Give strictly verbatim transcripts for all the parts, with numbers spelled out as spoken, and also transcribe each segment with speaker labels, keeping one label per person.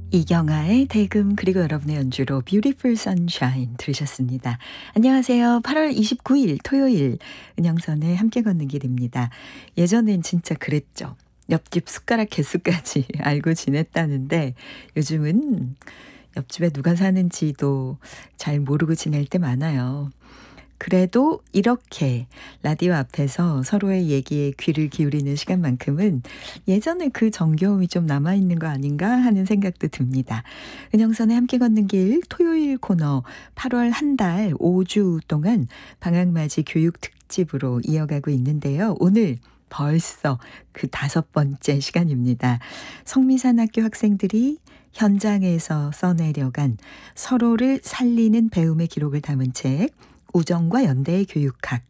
Speaker 1: 이경아의 대금 그리고 여러분의 연주로 Beautiful Sunshine 들으셨습니다. 안녕하세요. 팔월 이십구일 토요일 은영선의 함께 걷는 길입니다. 예전엔 진짜 그랬죠. 옆집 숟가락 개수까지 알고 지냈다는데 요즘은 옆집에 누가 사는지도 잘 모르고 지낼 때 많아요. 그래도 이렇게 라디오 앞에서 서로의 얘기에 귀를 기울이는 시간만큼은 예전에 그 정겨움이 좀 남아있는 거 아닌가 하는 생각도 듭니다. 은영선의 함께 걷는 길 토요일 코너 팔월 한 달 오 주 동안 방학맞이 교육 특집으로 이어가고 있는데요. 오늘 벌써 그 다섯 번째 시간입니다. 성미산학교 학생들이 현장에서 써내려간 서로를 살리는 배움의 기록을 담은 책 우정과 연대의 교육학을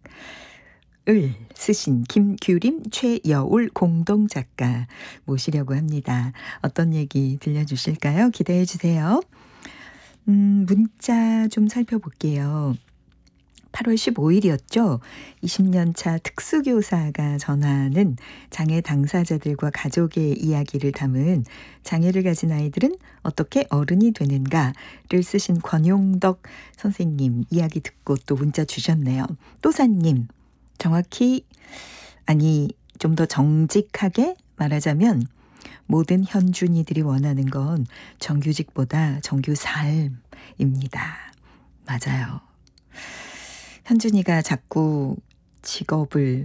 Speaker 1: 쓰신 김규림, 최여울 공동작가 모시려고 합니다. 어떤 얘기 들려주실까요? 기대해 주세요. 음, 문자 좀 살펴볼게요. 팔월 십오일이었죠. 이십 년 차 특수교사가 전하는 장애 당사자들과 가족의 이야기를 담은 장애를 가진 아이들은 어떻게 어른이 되는가를 쓰신 권용덕 선생님 이야기 듣고 또 문자 주셨네요. 또사님, 정확히 아니 좀 더 정직하게 말하자면 모든 현준이들이 원하는 건 정규직보다 정규 삶입니다. 맞아요. 현준이가 자꾸 직업을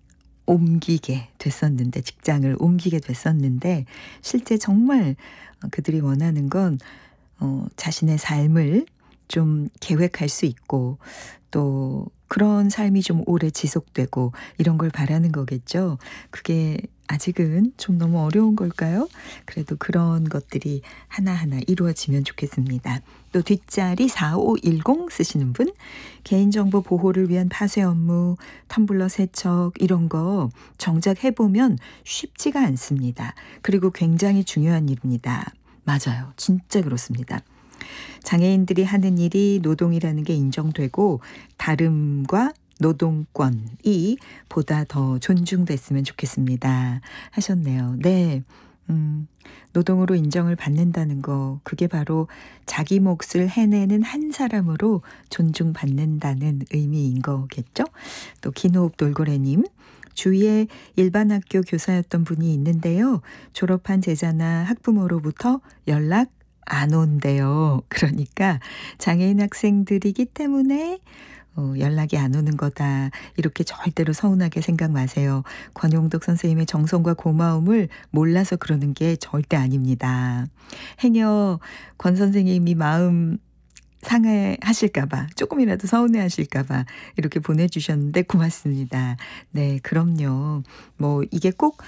Speaker 1: 옮기게 됐었는데, 직장을 옮기게 됐었는데 실제 정말 그들이 원하는 건 어, 자신의 삶을 좀 계획할 수 있고 또 그런 삶이 좀 오래 지속되고 이런 걸 바라는 거겠죠. 그게 아직은 좀 너무 어려운 걸까요? 그래도 그런 것들이 하나하나 이루어지면 좋겠습니다. 또 뒷자리 사오일공 쓰시는 분, 개인정보 보호를 위한 파쇄 업무, 텀블러 세척 이런 거 정작 해보면 쉽지가 않습니다. 그리고 굉장히 중요한 일입니다. 맞아요. 진짜 그렇습니다. 장애인들이 하는 일이 노동이라는 게 인정되고 다름과 노동권이 보다 더 존중됐으면 좋겠습니다. 하셨네요. 네. 음, 노동으로 인정을 받는다는 거, 그게 바로 자기 몫을 해내는 한 사람으로 존중받는다는 의미인 거겠죠? 또 기노옥 돌고래님, 주위에 일반 학교 교사였던 분이 있는데요. 졸업한 제자나 학부모로부터 연락 안 온대요. 그러니까 장애인 학생들이기 때문에 어, 연락이 안 오는 거다. 이렇게 절대로 서운하게 생각 마세요. 권용덕 선생님의 정성과 고마움을 몰라서 그러는 게 절대 아닙니다. 행여 권 선생님이 마음 상해하실까봐, 조금이라도 서운해하실까봐 이렇게 보내주셨는데 고맙습니다. 네, 그럼요. 뭐 이게 꼭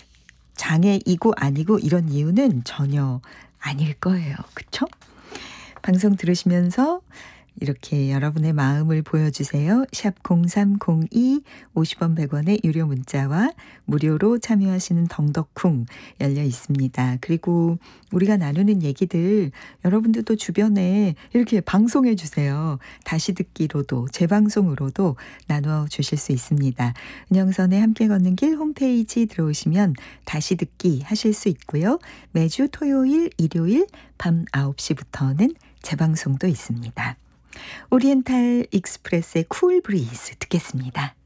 Speaker 1: 장애이고 아니고 이런 이유는 전혀 아닐 거예요. 그쵸? 방송 들으시면서 이렇게 여러분의 마음을 보여주세요. 샵 공삼공이 오십 원 백 원의 유료 문자와 무료로 참여하시는 덩덕쿵 열려 있습니다. 그리고 우리가 나누는 얘기들 여러분들도 주변에 이렇게 방송해 주세요. 다시 듣기로도 재방송으로도 나누어 주실 수 있습니다. 은영선의 함께 걷는 길 홈페이지 들어오시면 다시 듣기 하실 수 있고요. 매주 토요일, 일요일 밤 아홉 시부터는 재방송도 있습니다. 오리엔탈 익스프레스의 쿨 브리즈 듣겠습니다.